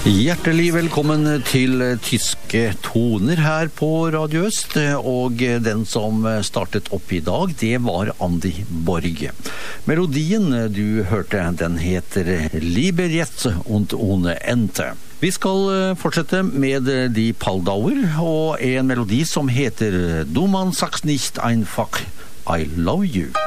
Hjertelig velkommen til Tyske toner her på Radio Øst, og den som startet opp i dag, det var Andy Borg. Melodien du hørte, den heter Lieber jetzt und ohne Ente. Vi skal fortsette med Die Paldauer, og en melodi som heter Du man sagst nicht einfach I love you.